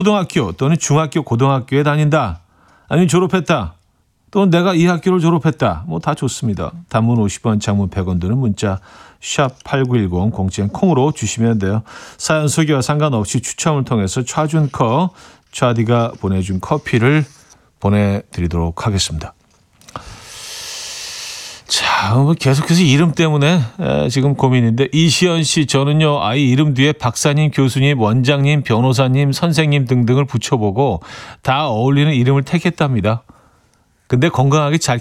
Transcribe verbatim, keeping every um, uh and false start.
초등학교 또는 중학교, 고등학교에 다닌다. 아니면 졸업했다. 또는 내가 이 학교를 졸업했다. 뭐 다 좋습니다. 단문 오십 원, 장문 백 원 드는 문자 샵 팔구일공 공지엔 콩으로 주시면 돼요. 사연 소개와 상관없이 추첨을 통해서 차준커, 차디가 보내준 커피를 보내드리도록 하겠습니다. 자, 뭐 계속해서 이름 때문에 지금 고민인데 이시연 씨, 저는요 아이 이름 뒤에 박사님, 교수님, 원장님, 변호사님, 선생님 등등을 붙여보고 다 어울리는 이름을 택했답니다. 근데 건강하게 잘